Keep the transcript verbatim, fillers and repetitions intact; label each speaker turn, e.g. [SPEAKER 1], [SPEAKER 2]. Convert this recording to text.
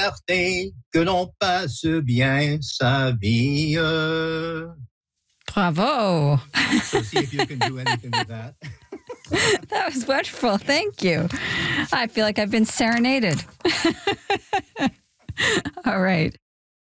[SPEAKER 1] liberté, que l'on passe bien sa vie.
[SPEAKER 2] Bravo.
[SPEAKER 1] So see if you can do anything with that.
[SPEAKER 2] That was wonderful. Thank you. I feel like I've been serenaded. All right.